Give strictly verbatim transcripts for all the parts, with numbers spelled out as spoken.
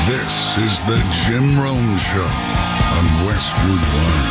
This is the Jim Rome Show on Westwood One.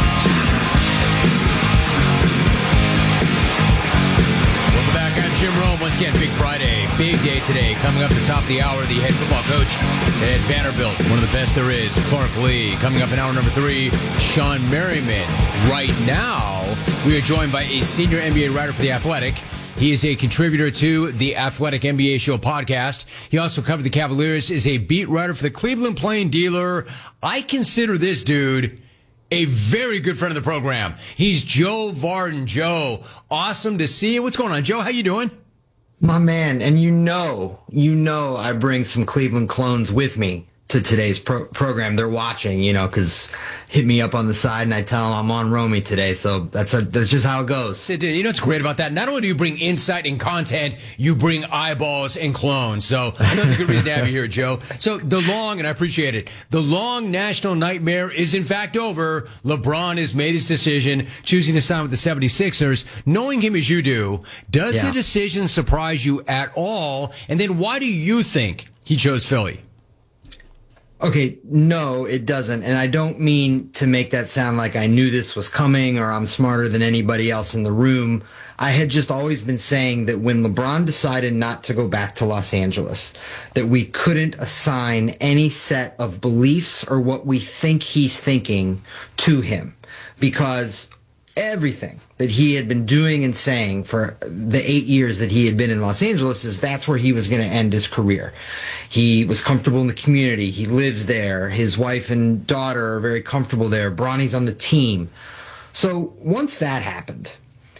Welcome back. I'm Jim Rome. Once again, big Friday, big day today. Coming up at the top of the hour, the head football coach at Vanderbilt, one of the best there is, Clark Lea. Coming up in hour number three, Sean Merriman. Right now, we are joined by a senior N B A writer for The Athletic. He is a contributor to the Athletic N B A Show podcast. He also covered the Cavaliers, is a beat writer for the Cleveland Plain Dealer. I consider this dude a very good friend of the program. He's Joe Vardon. Joe, awesome to see you. What's going on, Joe? How you doing? My man, and you know, you know I bring some Cleveland clones with me to today's pro- program. They're watching, you know, because hit me up on the side and I tell them I'm on Romy today. So that's a, that's just how it goes. Dude, you know what's great about that? Not only do you bring insight and content, you bring eyeballs and clones. So another good reason to have you here, Joe. So the long, and I appreciate it, the long national nightmare is in fact over. LeBron has made his decision, choosing to sign with the seventy-sixers. Knowing him as you do, does Yeah. the decision surprise you at all? And then why do you think he chose Philly? Okay, no, it doesn't. And I don't mean to make that sound like I knew this was coming or I'm smarter than anybody else in the room. I had just always been saying that when LeBron decided not to go back to Los Angeles, that we couldn't assign any set of beliefs or what we think he's thinking to him, because everything that he had been doing and saying for the eight years that he had been in Los Angeles is that's where he was going to end his career. He was comfortable in the community. He lives there. His wife and daughter are very comfortable there. Bronny's on the team. So once that happened,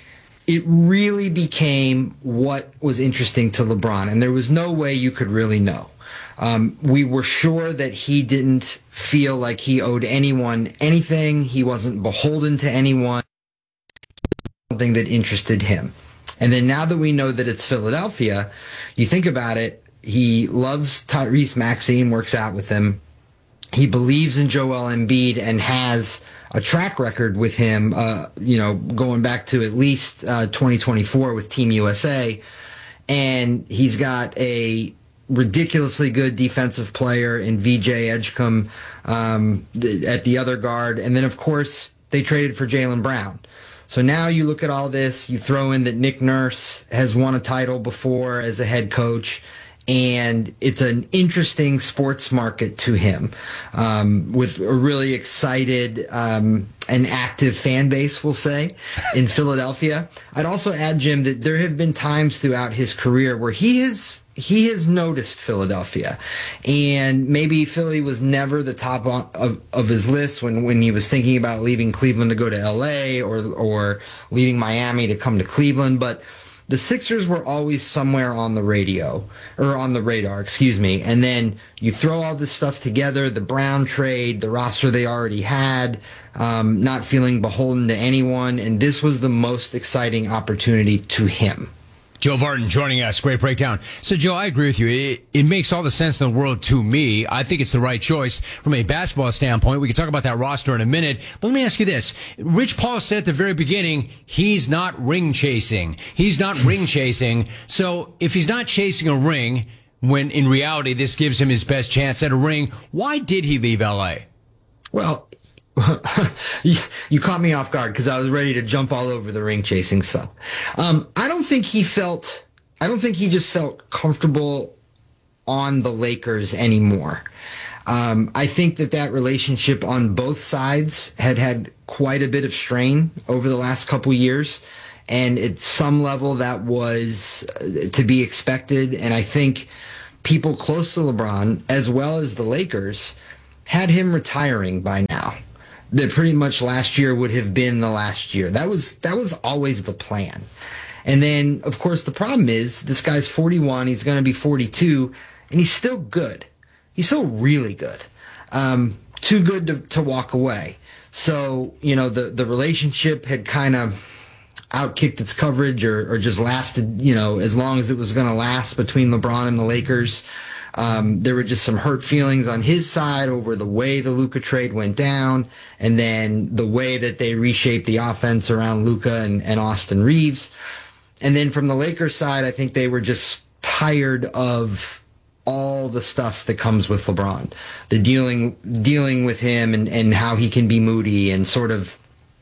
it really became what was interesting to LeBron, and there was no way you could really know. Um, we were sure that he didn't feel like he owed anyone anything. He wasn't beholden to anyone. Something that interested him. And then now that we know that it's Philadelphia, you think about it, he loves Tyrese Maxey, works out with him. He believes in Joel Embiid and has a track record with him, uh, you know, going back to at least uh, twenty twenty-four with Team U S A. And he's got a ridiculously good defensive player in V J Edgecombe um, th- at the other guard. And then, of course, they traded for Jaylen Brown. So now you look at all this, you throw in that Nick Nurse has won a title before as a head coach, and it's an interesting sports market to him, um, with a really excited um, and active fan base, we'll say, in Philadelphia. I'd also add, Jim, that there have been times throughout his career where he has he has noticed Philadelphia, and maybe Philly was never the top of, of his list when, when he was thinking about leaving Cleveland to go to L A or or leaving Miami to come to Cleveland, but the Sixers were always somewhere on the radio, or on the radar, excuse me. And then you throw all this stuff together, the Brown trade, the roster they already had, um, not feeling beholden to anyone, and this was the most exciting opportunity to him. Joe Vardon joining us. Great breakdown. So, Joe, I agree with you. It, it makes all the sense in the world to me. I think it's the right choice from a basketball standpoint. We can talk about that roster in a minute. But let me ask you this. Rich Paul said at the very beginning, he's not ring chasing. He's not ring chasing. So if he's not chasing a ring, when in reality this gives him his best chance at a ring, why did he leave L A? Well, you, you caught me off guard because I was ready to jump all over the ring chasing stuff. Um, I don't think he felt, I don't think he just felt comfortable on the Lakers anymore. Um, I think that that relationship on both sides had had quite a bit of strain over the last couple years. And at some level that was uh, to be expected. And I think people close to LeBron, as well as the Lakers, had him retiring by now. That pretty much last year would have been the last year. That was that was always the plan. And then, of course, the problem is this guy's forty-one. He's going to be forty-two, and he's still good. He's still really good. Um, too good to, to walk away. So, you know, the, the relationship had kind of outkicked its coverage or, or just lasted, you know, as long as it was going to last between LeBron and the Lakers. Um, there were just some hurt feelings on his side over the way the Luka trade went down, and then the way that they reshaped the offense around Luka and, and Austin Reeves. And then from the Lakers side, I think they were just tired of all the stuff that comes with LeBron, the dealing dealing with him and, and how he can be moody and sort of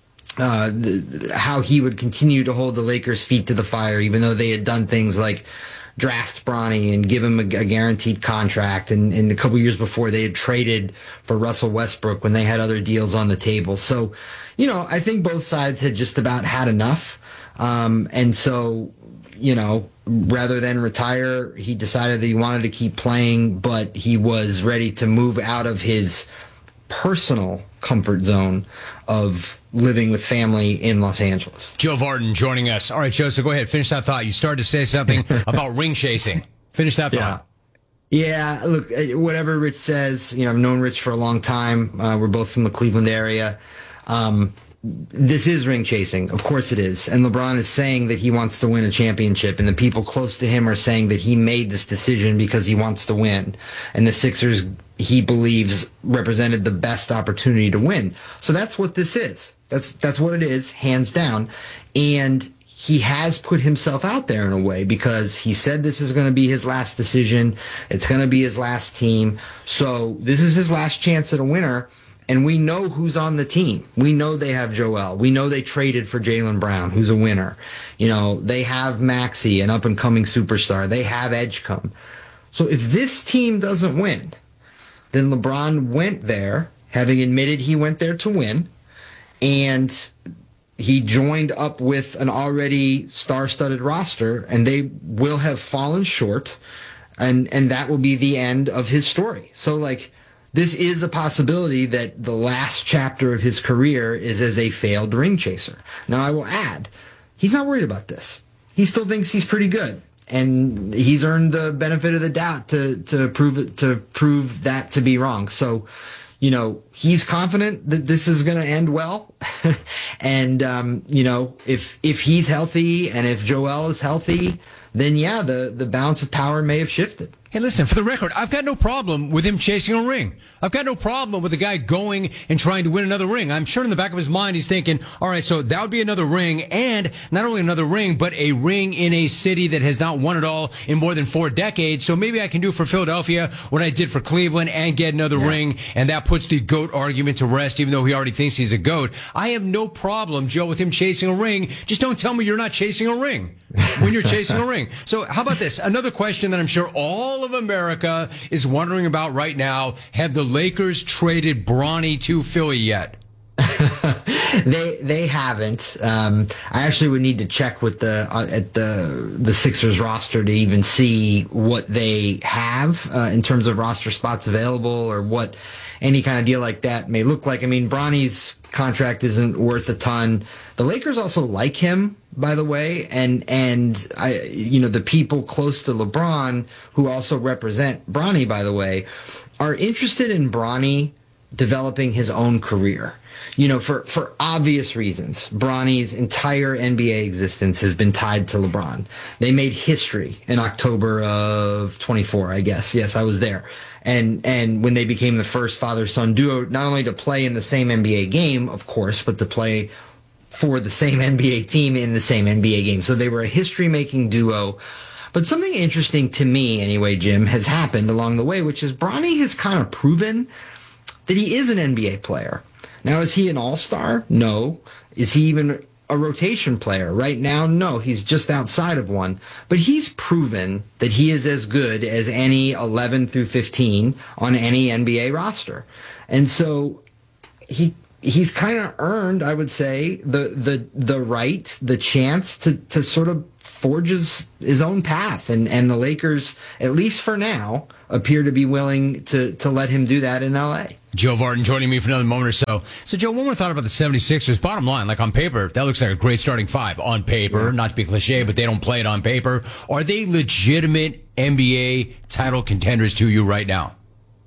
uh, the, how he would continue to hold the Lakers' feet to the fire, even though they had done things like draft Bronny and give him a, a guaranteed contract. And, and a couple years before, they had traded for Russell Westbrook when they had other deals on the table. So, you know, I think both sides had just about had enough. Um, and so, you know, rather than retire, he decided that he wanted to keep playing, but he was ready to move out of his personal comfort zone of living with family in Los Angeles. Joe Vardon joining us. All right, Joe, so go ahead. Finish that thought. You started to say something about ring chasing. Finish that thought. Yeah. yeah, look, whatever Rich says, you know, I've known Rich for a long time. Uh, we're both from the Cleveland area. Um, This is ring chasing. Of course it is. And LeBron is saying that he wants to win a championship, and the people close to him are saying that he made this decision because he wants to win. And the Sixers, he believes, represented the best opportunity to win. So that's what this is. That's that's what it is, hands down. And he has put himself out there in a way because he said this is going to be his last decision. It's going to be his last team. So this is his last chance at a winner. And we know who's on the team. We know they have Joel. We know they traded for Jaylen Brown, who's a winner. You know, they have Maxey, an up-and-coming superstar. They have Edgecombe. So if this team doesn't win, then LeBron went there, having admitted he went there to win, and he joined up with an already star-studded roster, and they will have fallen short, and, and that will be the end of his story. So, like, this is a possibility that the last chapter of his career is as a failed ring chaser. Now, I will add, he's not worried about this. He still thinks he's pretty good, and he's earned the benefit of the doubt to to prove it, to prove that to be wrong. So, you know, he's confident that this is going to end well. and um, you know, if if he's healthy and if Joel is healthy, then yeah, the the balance of power may have shifted. Hey, listen, for the record, I've got no problem with him chasing a ring. I've got no problem with the guy going and trying to win another ring. I'm sure in the back of his mind he's thinking, all right, so that would be another ring, and not only another ring, but a ring in a city that has not won it all in more than four decades. So maybe I can do for Philadelphia what I did for Cleveland and get another yeah. ring, and that puts the GOAT argument to rest, even though he already thinks he's a GOAT. I have no problem, Joe, with him chasing a ring. Just don't tell me you're not chasing a ring when you're chasing a ring. So how about this? Another question that I'm sure all of America is wondering about right now. Have the Lakers traded Bronny to Philly yet? they they haven't. Um, I actually would need to check with the uh, at the the Sixers roster to even see what they have uh, in terms of roster spots available or what any kind of deal like that may look like. I mean, Bronny's contract isn't worth a ton. The Lakers also like him, by the way, and and I, you know, the people close to LeBron who also represent Bronny, by the way, are interested in Bronny developing his own career. You know, for, for obvious reasons. Bronny's entire N B A existence has been tied to LeBron. They made history in October of twenty-four, I guess. Yes, I was there. And and when they became the first father-son duo, not only to play in the same N B A game, of course, but to play for the same N B A team in the same N B A game. So they were a history-making duo. But something interesting to me, anyway, Jim, has happened along the way, which is Bronny has kind of proven that he is an N B A player. Now, is he an all-star? No. Is he even a rotation player? Right now, no. He's just outside of one. But he's proven that he is as good as any eleven through fifteen on any N B A roster. And so he he's kind of earned, I would say, the the the right, the chance to to sort of forge his, his own path. And, and the Lakers, at least for now, appear to be willing to, to let him do that in L A. Joe Vardon joining me for another moment or so. So, Joe, one more thought about the seventy-sixers. Bottom line, like on paper, that looks like a great starting five. On paper, yeah. Not to be cliche, but they don't play it on paper. Are they legitimate N B A title contenders to you right now?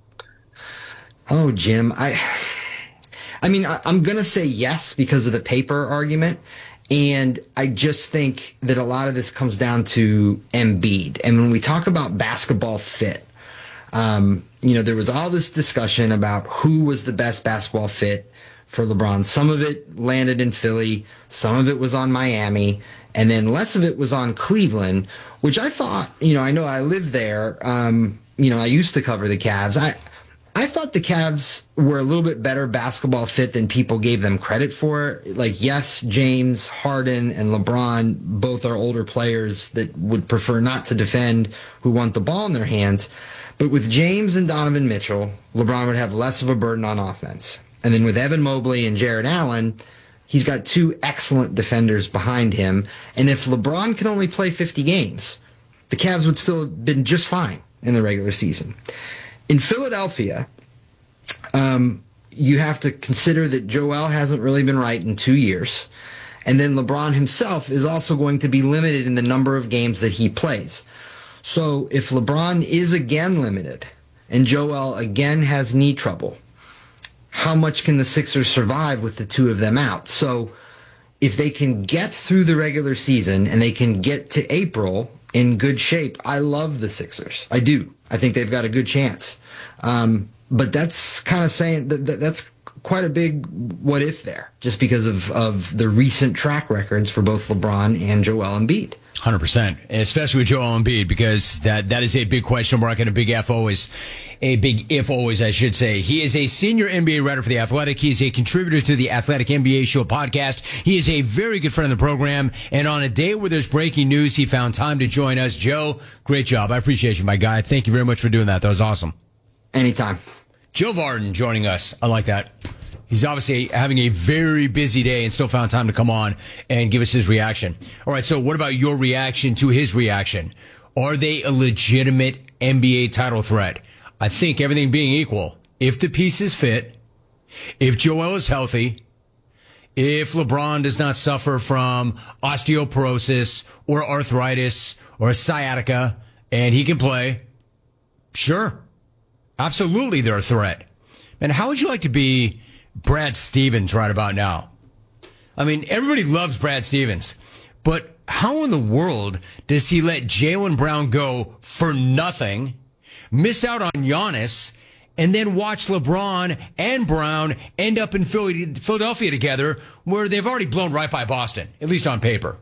Oh, Jim, I, I mean, I, I'm going to say yes because of the paper argument. And I just think that a lot of this comes down to Embiid. And when we talk about basketball fit, um, you know, there was all this discussion about who was the best basketball fit for LeBron. Some of it landed in Philly. Some of it was on Miami. And then less of it was on Cleveland, which I thought, you know, I know I lived there. Um, you know, I used to cover the Cavs. I I thought the Cavs were a little bit better basketball fit than people gave them credit for. Like, yes, James Harden and LeBron both are older players that would prefer not to defend, who want the ball in their hands. But with James and Donovan Mitchell, LeBron would have less of a burden on offense. And then with Evan Mobley and Jarrett Allen, he's got two excellent defenders behind him. And if LeBron can only play fifty games, the Cavs would still have been just fine in the regular season. In Philadelphia, um, you have to consider that Joel hasn't really been right in two years. And then LeBron himself is also going to be limited in the number of games that he plays. So if LeBron is again limited and Joel again has knee trouble, how much can the Sixers survive with the two of them out? So if they can get through the regular season and they can get to April in good shape, I love the Sixers. I do. I think they've got a good chance. Um, but that's kind of saying that, that that's quite a big what if there, just because of, of the recent track records for both LeBron and Joel Embiid. one hundred percent, and especially with Joel Embiid, because that, that is a big question mark and a big F always, a big if always, I should say. He is a senior N B A writer for The Athletic. He is a contributor to the Athletic N B A Show podcast. He is a very good friend of the program, and on a day where there's breaking news, he found time to join us. Joe, great job. I appreciate you, my guy. Thank you very much for doing that. That was awesome. Anytime. Joe Vardon joining us. I like that. He's obviously having a very busy day and still found time to come on and give us his reaction. All right, so what about your reaction to his reaction? Are they a legitimate N B A title threat? I think everything being equal, if the pieces fit, if Joel is healthy, if LeBron does not suffer from osteoporosis or arthritis or sciatica and he can play, sure, absolutely they're a threat. And how would you like to be Brad Stevens right about now? I mean, everybody loves Brad Stevens, but how in the world does he let Jaylen Brown go for nothing, miss out on Giannis, and then watch LeBron and Brown end up in Philadelphia together, where they've already blown right by Boston, at least on paper?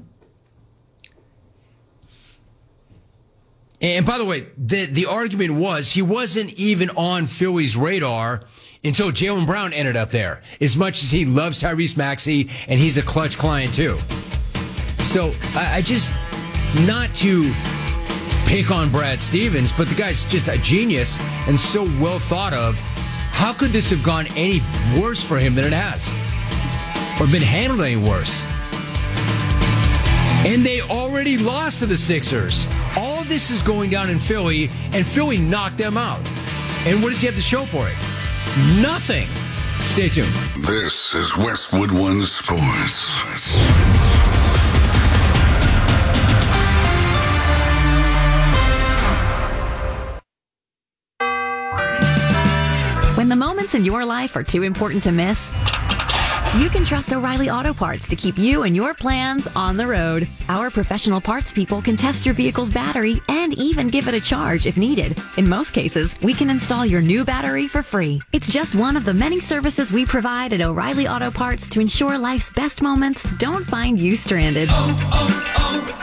And by the way, the, the argument was he wasn't even on Philly's radar until Jaylen Brown ended up there, as much as he loves Tyrese Maxey, and he's a clutch client too. So I, I just, not to pick on Brad Stevens, but the guy's just a genius and so well thought of. How could this have gone any worse for him than it has? Or been handled any worse? And they already lost to the Sixers. All of this is going down in Philly, and Philly knocked them out. And what does he have to show for it? Nothing. Stay tuned. This is Westwood One Sports. When the moments in your life are too important to miss, you can trust O'Reilly Auto Parts to keep you and your plans on the road. Our professional parts people can test your vehicle's battery and even give it a charge if needed. In most cases, we can install your new battery for free. It's just one of the many services we provide at O'Reilly Auto Parts to ensure life's best moments don't find you stranded. Oh,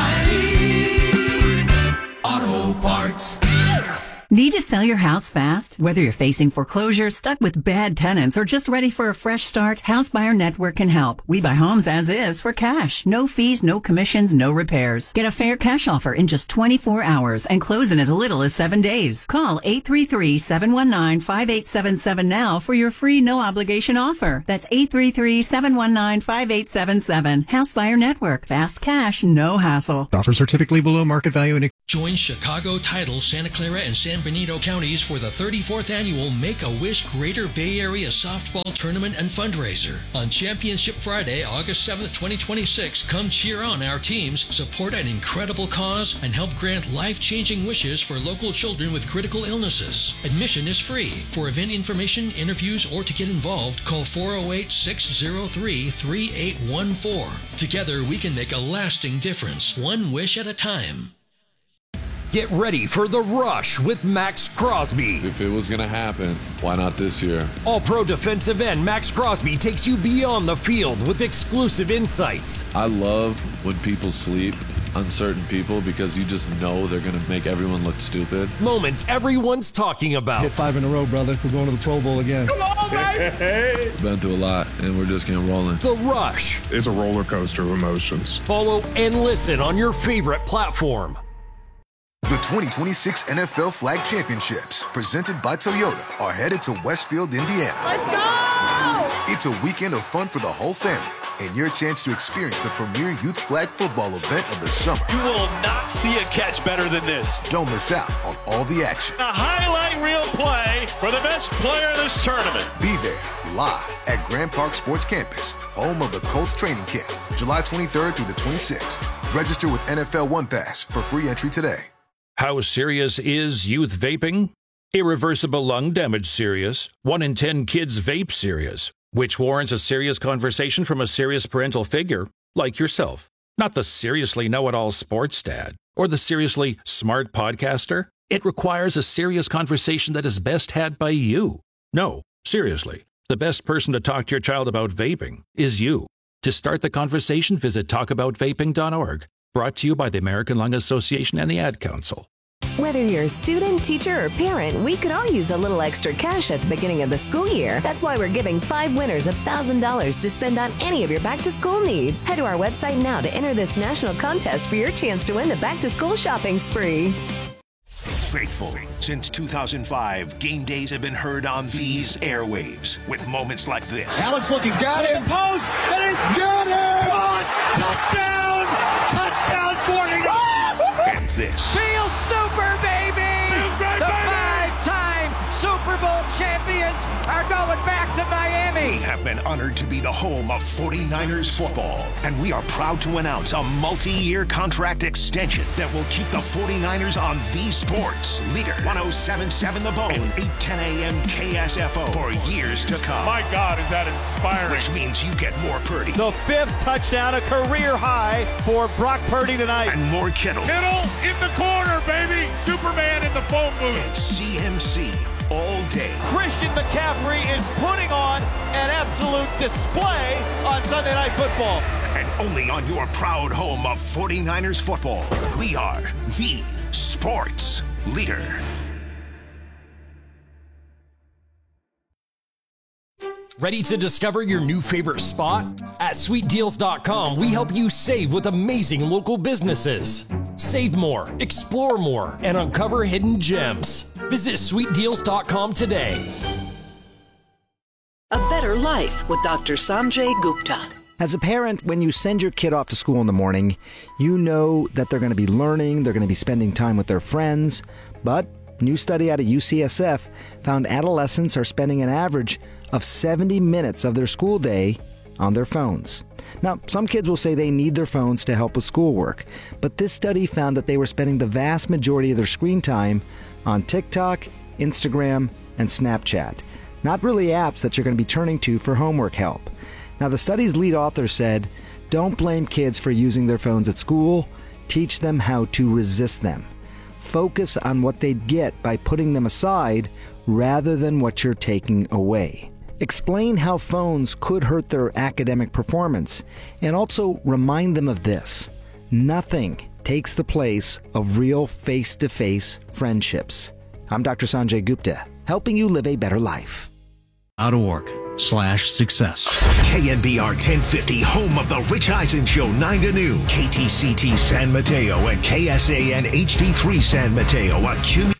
oh, oh, O'Reilly Auto Parts. Need to sell your house fast? Whether you're facing foreclosure, stuck with bad tenants, or just ready for a fresh start, House Buyer Network can help. We buy homes as is for cash. No fees, no commissions, no repairs. Get a fair cash offer in just twenty-four hours and close in as little as seven days. Call eight three three, seven one nine, five eight seven seven now for your free no-obligation offer. That's eight three three, seven one nine, five eight seven seven. House Buyer Network. Fast cash, no hassle. Offers are typically below market value and Join Chicago Title, Santa Clara, and San Benito counties for the thirty-fourth annual Make-A-Wish Greater Bay Area Softball Tournament and Fundraiser. On Championship Friday, August seventh, twenty twenty-six, come cheer on our teams, support an incredible cause, and help grant life-changing wishes for local children with critical illnesses. Admission is free. For event information, interviews, or to get involved, call four oh eight, six oh three, three eight one four. Together, we can make a lasting difference, one wish at a time. Get ready for The Rush with Max Crosby. If it was going to happen, why not this year? All-Pro defensive end Max Crosby takes you beyond the field with exclusive insights. I love when people sleep on certain people because you just know they're going to make everyone look stupid. Moments everyone's talking about. Hit five in a row, brother. We're going to the Pro Bowl again. Come on, baby! Been through a lot, and we're just getting rolling. The Rush. It's a roller coaster of emotions. Follow and listen on your favorite platform. The twenty twenty-six N F L Flag Championships, presented by Toyota, are headed to Westfield, Indiana. Let's go! It's a weekend of fun for the whole family, and your chance to experience the premier youth flag football event of the summer. You will not see a catch better than this. Don't miss out on all the action. A highlight reel play for the best player in this tournament. Be there, live at Grand Park Sports Campus, home of the Colts training camp, July twenty-third through the twenty-sixth. Register with N F L One Pass for free entry today. How serious is youth vaping? Irreversible lung damage serious. One in ten kids vape serious, which warrants a serious conversation from a serious parental figure like yourself. Not the seriously know-it-all sports dad or the seriously smart podcaster. It requires a serious conversation that is best had by you. No, seriously, the best person to talk to your child about vaping is you. To start the conversation, visit talk about vaping dot org. Brought to you by the American Lung Association and the Ad Council. Whether you're a student, teacher, or parent, we could all use a little extra cash at the beginning of the school year. That's why we're giving five winners one thousand dollars to spend on any of your back-to-school needs. Head to our website now to enter this national contest for your chance to win the back-to-school shopping spree. Faithful. Since two thousand five, game days have been heard on these airwaves with moments like this. Alex looking, got it. Post, and it's got it! Gone! Touchdown! Touchdown, forty-nine! And this. Feel super, baby! Feels great, the baby! Five-time Super Bowl champions are going back to Miami. We have been honored to be the home of forty-niners football, and we are proud to announce a multi-year contract extension that will keep the forty-niners on the Sports Leader one oh seven point seven The Bone and eight ten a.m. K S F O for years to come. My God, is that inspiring? Which means you get more Purdy. The fifth touchdown, a career high for Brock Purdy tonight. And more Kittle. Kittle in the corner, baby. Superman in the phone booth. And C M C all day. Christian McCaffrey is putting on an absolute display on Sunday Night Football. And only on your proud home of forty-niners football, we are the Sports Leader. Ready to discover your new favorite spot? At sweet deals dot com, we help you save with amazing local businesses. Save more, explore more, and uncover hidden gems. Visit sweet deals dot com today. A better life with Doctor Sanjay Gupta. As a parent, when you send your kid off to school in the morning, you know that they're going to be learning, they're going to be spending time with their friends. But a new study out of U C S F found adolescents are spending an average of seventy minutes of their school day on their phones. Now, some kids will say they need their phones to help with schoolwork, but this study found that they were spending the vast majority of their screen time on TikTok, Instagram, and Snapchat. Not really apps that you're going to be turning to for homework help. Now, the study's lead author said, don't blame kids for using their phones at school. Teach them how to resist them. Focus on what they'd get by putting them aside rather than what you're taking away. Explain how phones could hurt their academic performance, and also remind them of this. Nothing takes the place of real face-to-face friendships. I'm Doctor Sanjay Gupta, helping you live a better life. Out of work slash success. K N B R ten fifty, home of the Rich Eisen Show, nine to noon. K T C T San Mateo and K S A N H D three San Mateo, a community